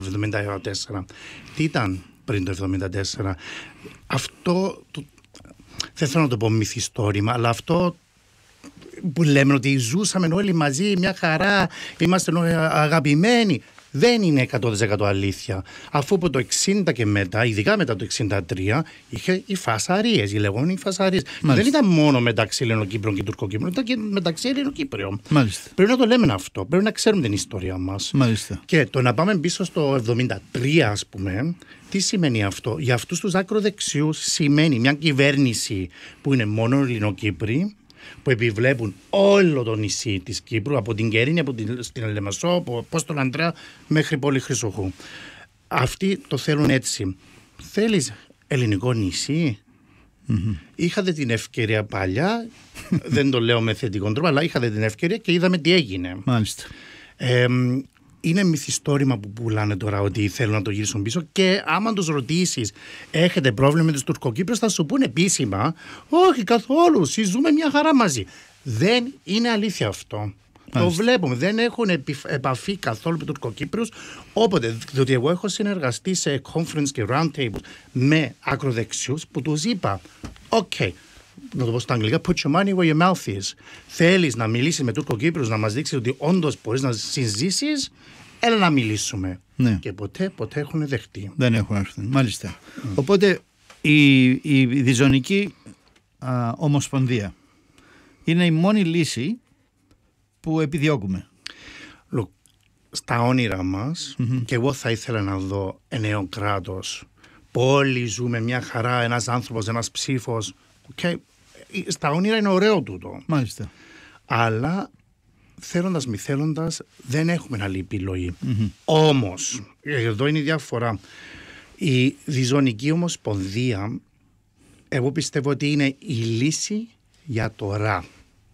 1974. Τι ήταν πριν το 1974? Αυτό, δεν θέλω να το πω μυθιστόρημα, αλλά αυτό που λέμε ότι ζούσαμε όλοι μαζί μια χαρά, είμαστε αγαπημένοι, δεν είναι 100% αλήθεια. Αφού από το 60 και μετά, ειδικά μετά το 63, είχε οι φασαρίες, οι λεγόμενοι φασαρίες. Δεν ήταν μόνο μεταξύ Ελληνοκύπριων και Τουρκοκύπριων, ήταν και μεταξύ Ελληνοκύπριων. Πρέπει να το λέμε αυτό, πρέπει να ξέρουμε την ιστορία μας. Και το να πάμε πίσω στο 73, ας πούμε, τι σημαίνει αυτό? Για αυτούς τους ακροδεξιούς σημαίνει μια κυβέρνηση που είναι μόνο Ελληνοκύπροι, που επιβλέπουν όλο το νησί της Κύπρου, από την Κερίνη, από την Λεμεσό, από τον Ανδρέα μέχρι Πόλη Χρυσοχού. Αυτοί το θέλουν έτσι. Θέλεις ελληνικό νησί? Είχατε την ευκαιρία παλιά, δεν το λέω με θετικό τρόπο, αλλά είχατε την ευκαιρία και είδαμε τι έγινε. Μάλιστα. Είναι μυθιστόρημα που πουλάνε τώρα ότι θέλουν να το γυρίσουν πίσω, και άμα τους ρωτήσεις έχετε πρόβλημα με τους Τουρκοκύπριους, θα σου πούνε επίσημα όχι καθόλου, συζούμε μια χαρά μαζί. Δεν είναι αλήθεια αυτό. Το βλέπουμε, δεν έχουν επαφή καθόλου με Τουρκοκύπριους. Όποτε, διότι εγώ έχω συνεργαστεί σε conference και round tables με ακροδεξιούς που τους είπα ok, να το πω στα αγγλικά, put your money where your mouth is. Θέλεις να μιλήσεις με Τουρκοκύπριους, να μας δείξεις ότι όντως μπορείς να συζήσεις, έλα να μιλήσουμε. Ναι. Και ποτέ έχουν δεχτεί. Δεν έχουν έρθει. Μάλιστα. Οπότε η διζωνική ομοσπονδία είναι η μόνη λύση που επιδιώκουμε. Στα όνειρα μας, και εγώ θα ήθελα να δω ένα νέο κράτος, που όλοι ζούμε μια χαρά, ένας άνθρωπος, ένας ψήφος. Okay. Στα όνειρα είναι ωραίο τούτο. Μάλιστα. Αλλά θέλοντας μη θέλοντας δεν έχουμε άλλη επιλογή. Όμως, εδώ είναι η διαφορά. Η διζωνική ομοσπονδία, εγώ πιστεύω ότι είναι η λύση για τώρα.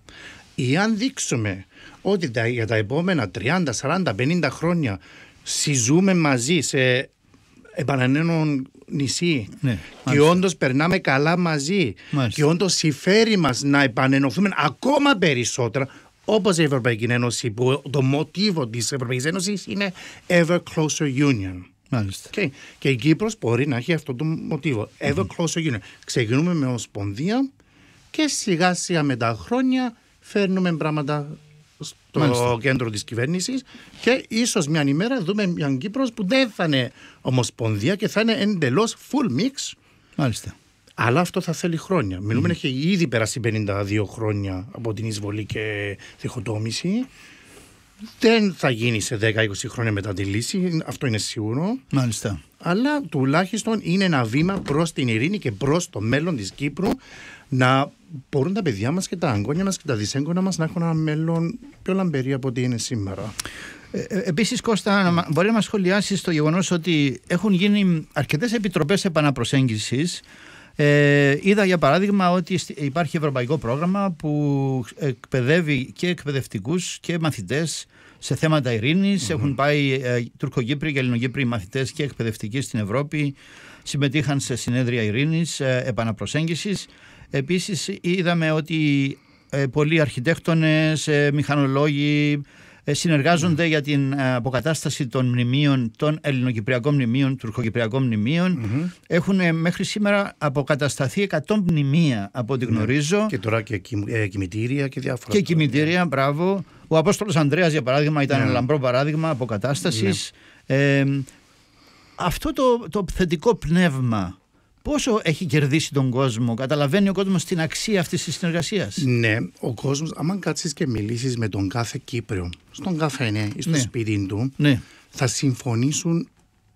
Εάν δείξουμε ότι για τα επόμενα 30, 40, 50 χρόνια συζούμε μαζί σε επανανένον νησί, και όντως περνάμε καλά μαζί, και όντως συμφέρει μας να επανενωθούμε ακόμα περισσότερα, όπως η Ευρωπαϊκή Ένωση, που το μοτίβο της Ευρωπαϊκής Ένωσης είναι Ever Closer Union. Okay. Και η Κύπρος μπορεί να έχει αυτό το μοτίβο, Ever Closer Union. Ξεκινούμε με ομοσπονδία και σιγά σιγά με τα χρόνια φέρνουμε πράγματα στο κέντρο της κυβέρνησης, και ίσως μια ημέρα δούμε μια Κύπρος που δεν θα είναι ομοσπονδία και θα είναι εντελώς full mix. Μάλιστα. Αλλά αυτό θα θέλει χρόνια. Μιλούμε έχει ήδη περάσει 52 χρόνια από την εισβολή και διχοτόμηση. Δεν θα γίνει σε 10-20 χρόνια μετά τη λύση, αυτό είναι σίγουρο. Μάλιστα. Αλλά τουλάχιστον είναι ένα βήμα προς την ειρήνη και προς το μέλλον της Κύπρου, να μπορούν τα παιδιά μας και τα αγγόνια μας και τα δυσέγγωνα μας να έχουν ένα μέλλον πιο λαμπερή από ό,τι είναι σήμερα. Επίσης, Κώστα, μπορεί να μας σχολιάσεις το γεγονός ότι έχουν γίνει αρκετές επιτροπές επαναπροσέγγισης. Είδα για παράδειγμα ότι υπάρχει ευρωπαϊκό πρόγραμμα που εκπαιδεύει και εκπαιδευτικούς και μαθητές σε θέματα ειρήνης. Έχουν πάει Τουρκοκύπριοι και Ελληνοκύπριοι μαθητές και εκπαιδευτικοί στην Ευρώπη, συμμετείχαν σε συνέδρια ειρήνης, επαναπροσέγγισης. Επίσης είδαμε ότι πολλοί αρχιτέκτονες, μηχανολόγοι συνεργάζονται για την αποκατάσταση των μνημείων, των ελληνοκυπριακών μνημείων, τουρκοκυπριακών μνημείων. Έχουν μέχρι σήμερα αποκατασταθεί 100 μνημεία από ό,τι γνωρίζω. Και τώρα και κημητήρια και διάφορα. Και κημητήρια, μπράβο. Ο Απόστολος Ανδρέας, για παράδειγμα, ήταν ένα λαμπρό παράδειγμα αποκατάστασης. Αυτό το θετικό πνεύμα πόσο έχει κερδίσει τον κόσμο? Καταλαβαίνει ο κόσμος την αξία αυτής της συνεργασίας? Ναι, ο κόσμος, άμα κάτσεις και μιλήσεις με τον κάθε Κύπριο, στον καφέ ή στο σπίτι του, θα συμφωνήσουν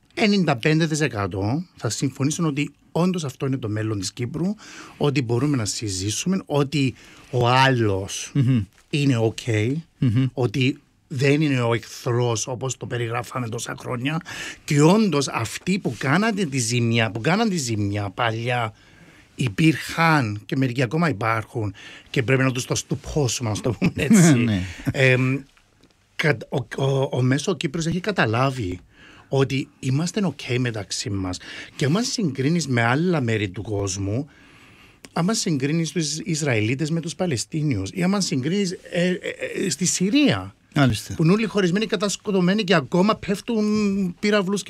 95%, θα συμφωνήσουν ότι όντως αυτό είναι το μέλλον της Κύπρου, ότι μπορούμε να συζήσουμε, ότι ο άλλος είναι ok, ότι δεν είναι ο εχθρός όπως το περιγράφαμε τόσα χρόνια, και όντως αυτοί που κάναν τη ζημιά παλιά υπήρχαν και μερικοί ακόμα υπάρχουν, και πρέπει να τους το στουπώσουμε, να το πούμε έτσι. Ο μέσο Κύπρος έχει καταλάβει ότι είμαστε ok μεταξύ μας, και άμα συγκρίνεις με άλλα μέρη του κόσμου, άμα συγκρίνεις τους Ισραηλίτες με τους Παλαιστίνιους, ή άμα συγκρίνεις στη Συρία Μάλιστα. Που είναι όλοι χωρισμένοι, κατασκοτωμένοι και ακόμα πέφτουν πύραυλους